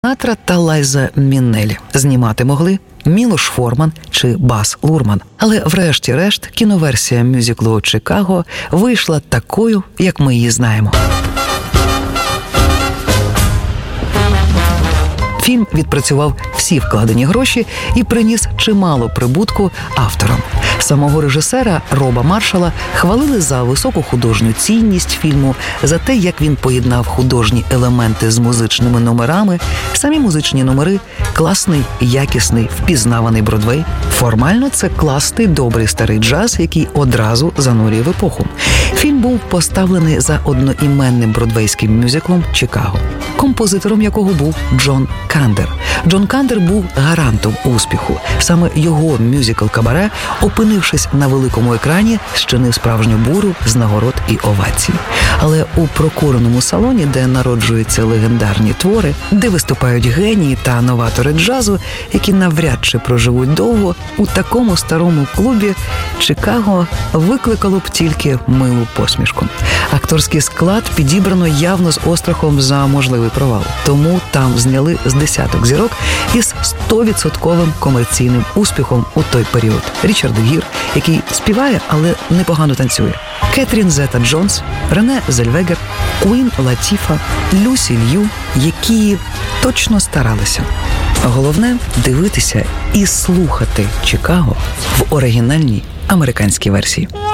Синатра та Лайза Міннелі. Знімати могли Мілош Форман чи Бас Лурман. Але врешті-решт кіноверсія мюзиклу «Чикаго» вийшла такою, як ми її знаємо. Фільм відпрацював всі вкладені гроші і приніс чимало прибутку авторам. Самого режисера Роба Маршала хвалили за високу художню цінність фільму, за те, як він поєднав художні елементи з музичними номерами. Самі музичні номери – класний, якісний, впізнаваний Бродвей. Формально це класний, добрий старий джаз, який одразу занурює в епоху. Фільм був поставлений за одноіменним бродвейським мюзиклом «Чикаго», композитором якого був Джон Кандер. Джон Кандер був гарантом успіху. Саме його мюзикл «Кабаре», опинившись на великому екрані, щинив справжню бурю з нагород і овацій. Але у прокуреному салоні, де народжуються легендарні твори, де виступають генії та новатори джазу, які навряд чи проживуть довго, у такому старому клубі «Чикаго» викликало б тільки милу посмішку. Акторський склад підібрано явно з острахом за можливий провал. Тому там зняли з десяток зірок із 100% комерційним успіхом у той період. Річард Гір, який співає, але непогано танцює. Кетрін Зета-Джонс, Рене Зельвегер, Куін Латіфа, Люсі Лью, які точно старалися. Головне – дивитися і слухати «Чикаго» в оригінальній американській версії.